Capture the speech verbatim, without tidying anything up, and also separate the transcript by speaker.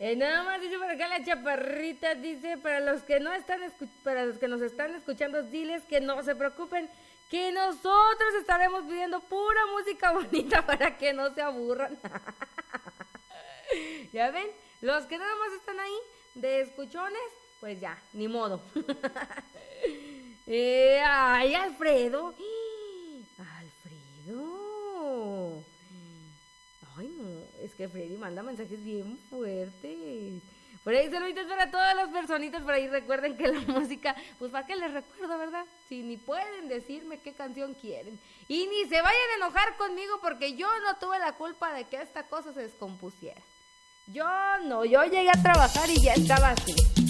Speaker 1: Eh, nada más dice por acá la chaparrita, dice, para los que no están escu- para los que nos están escuchando, diles que no se preocupen, que nosotros estaremos pidiendo pura música bonita para que no se aburran. ¿Ya ven? Los que nada más están ahí de escuchones, pues ya, ni modo. eh, ay, Alfredo. Alfredo. Ay, no, es que Freddy manda mensajes bien fuertes. Por ahí saluditos para todas las personitas. Por ahí recuerden que la música, pues para qué les recuerdo, ¿verdad? Si ni pueden decirme qué canción quieren. Y ni se vayan a enojar conmigo porque yo no tuve la culpa de que esta cosa se descompusiera. Yo no, yo llegué a trabajar y ya estaba así.